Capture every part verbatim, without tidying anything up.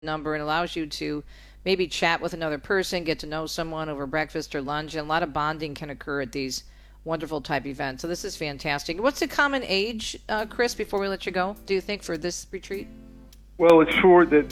number and allows you to maybe chat with another person, get to know someone over breakfast or lunch, and a lot of bonding can occur at these wonderful type events. So this is fantastic. What's the common age, uh, Chris, before we let you go, do you think, for this retreat? Well, it's for the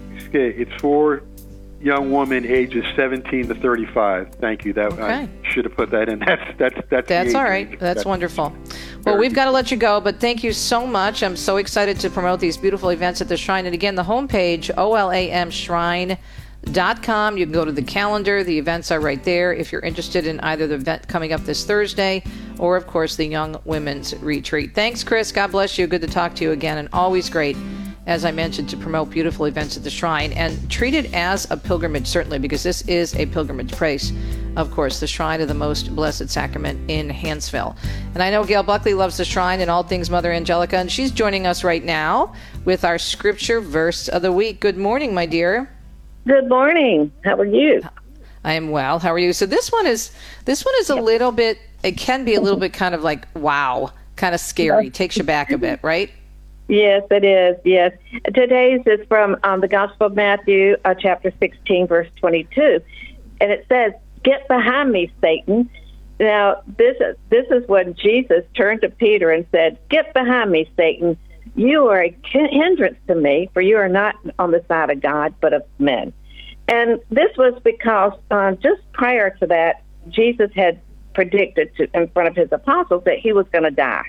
it's for young women ages seventeen to thirty-five. Thank you. That okay. I should have put that in. That's that's that's That's all right. That's, that's wonderful. Well, we've got to let you go, but thank you so much. I'm so excited to promote these beautiful events at the Shrine. And again, the homepage, O L A M shrine dot com. You can go to the calendar. The events are right there if you're interested in either the event coming up this Thursday or, of course, the Young Women's Retreat. Thanks, Chris. God bless you. Good to talk to you again, and always great, as I mentioned, to promote beautiful events at the Shrine and treat it as a pilgrimage, certainly, because this is a pilgrimage place. Of course, the Shrine of the Most Blessed Sacrament in Hanceville. And I know Gail Buckley loves the Shrine and all things Mother Angelica, and she's joining us right now with our scripture verse of the week. Good morning, my dear. Good morning. How are you? I am well. How are you? So this one is this one is a little bit, it can be a little bit kind of like, wow, kind of scary. Takes you back a bit, right? Yes, it is. Yes. Today's is from um, the Gospel of Matthew, uh, chapter sixteen, verse twenty-two. And it says, "Get behind me, Satan." Now, this is, this is when Jesus turned to Peter and said, "Get behind me, Satan. You are a hindrance to me, for you are not on the side of God, but of men." And this was because uh, just prior to that, Jesus had predicted to, in front of his apostles that he was going to die.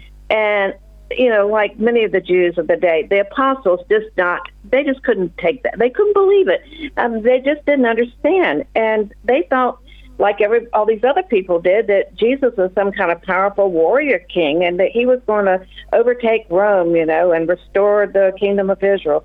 And, you know, like many of the Jews of the day, the apostles just not, they just couldn't take that. They couldn't believe it. Um, they just didn't understand. And they thought, like every all these other people did, that Jesus was some kind of powerful warrior king and that he was going to overtake Rome, you know, and restore the kingdom of Israel.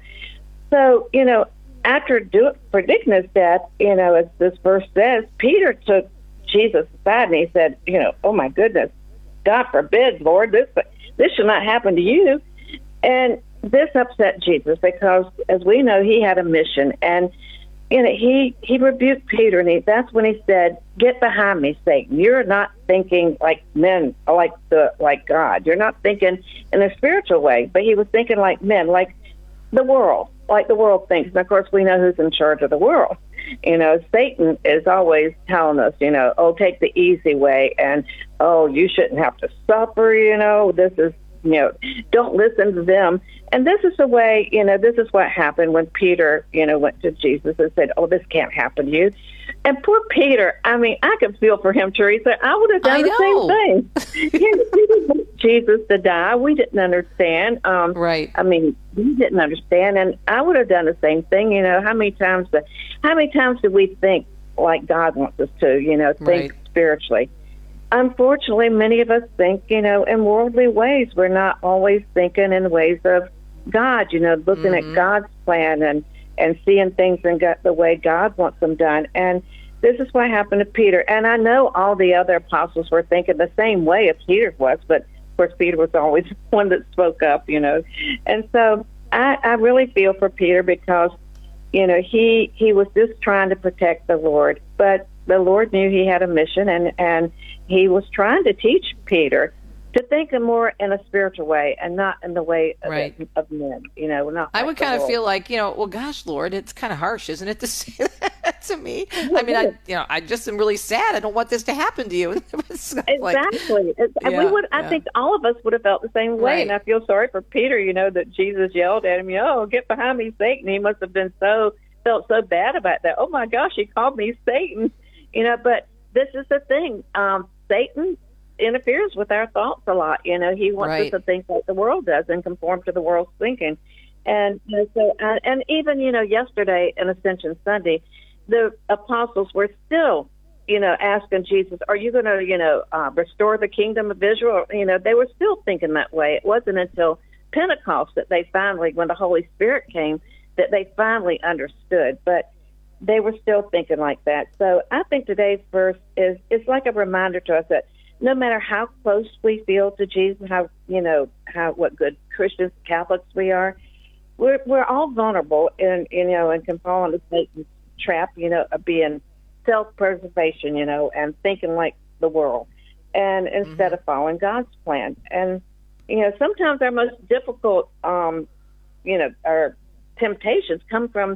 So, you know, after do, predicting his death, you know, as this verse says, Peter took Jesus aside and he said, you know, "Oh my goodness, God forbid, Lord, this this should not happen to you." And this upset Jesus because, as we know, he had a mission. And you know, he, he rebuked Peter, and he, that's when he said, "Get behind me, Satan. You're not thinking like men, like the like God. You're not thinking in a spiritual way." But he was thinking like men, like the world, like the world thinks. And of course, we know who's in charge of the world. You know, Satan is always telling us, you know, "Oh, take the easy way," and "Oh, you shouldn't have to suffer." You know, this is, you know, don't listen to them. And this is the way, you know, this is what happened when Peter, you know, went to Jesus and said, "Oh, this can't happen to you." And poor Peter, I mean, I can feel for him, Teresa. I would have done I the know. same thing. He didn't want Jesus to die. We didn't understand. Um, Right. I mean, we didn't understand. And I would have done the same thing. You know, how many times, the, how many times do we think like God wants us to, you know, think Right. spiritually? Unfortunately, many of us think, you know, in worldly ways. We're not always thinking in ways of God, you know, looking Mm-hmm. at God's plan and, and seeing things in God, the way God wants them done. And this is what happened to Peter. And I know all the other apostles were thinking the same way as Peter was, but of course Peter was always one that spoke up, you know. And so I, I really feel for Peter because, you know, he, he was just trying to protect the Lord, but the Lord knew he had a mission, and, and he was trying to teach Peter to think more in a spiritual way and not in the way of, Right. of men, you know. Not I like would the kind of world. feel like, you know, well, gosh, Lord, it's kind of harsh, isn't it, to say that to me? I mean, I, you know, I just am really sad. I don't want this to happen to you. It was like- Exactly. It's- and we Yeah, would. I yeah. think all of us would have felt the same way. Right. And I feel sorry for Peter. You know that Jesus yelled at him, "You know, get behind me, Satan." He must have been so felt so bad about that. Oh my gosh, he called me Satan. You know, but this is the thing. Um, Satan interferes with our thoughts a lot. You know, he wants Right. us to think like the world does and conform to the world's thinking. And you know, so, and, and even you know, yesterday in Ascension Sunday, the apostles were still, you know, asking Jesus, "Are you going to, you know, uh, restore the kingdom of Israel?" You know, they were still thinking that way. It wasn't until Pentecost that they finally, when the Holy Spirit came, that they finally understood. But they were still thinking like that. So I think today's verse is is like a reminder to us that no matter how close we feel to Jesus, how you know how what good Christians, Catholics we are, we're we're all vulnerable, and you know, and can fall into Satan's trap, you know, of being self-preservation, you know, and thinking like the world, and instead Mm-hmm. of following God's plan. And you know, sometimes our most difficult, um, you know, our temptations come from